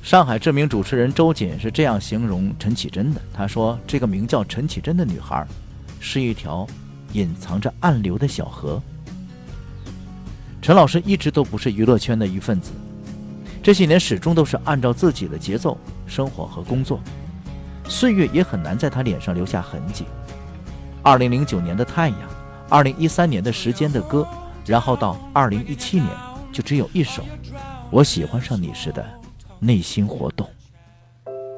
上海知名主持人周瑾是这样形容陈绮贞的，他说这个名叫陈绮贞的女孩是一条隐藏着暗流的小河。陈老师一直都不是娱乐圈的一份子，这些年始终都是按照自己的节奏生活和工作，岁月也很难在他脸上留下痕迹。2009年的太阳，2013年的时间的歌，然后到2017年就只有一首我喜欢上你时的内心活动。